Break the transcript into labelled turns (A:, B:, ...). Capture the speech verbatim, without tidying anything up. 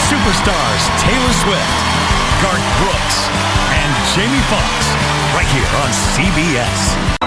A: Superstars Taylor Swift, Garth Brooks, and Jamie Foxx, right here on C B S.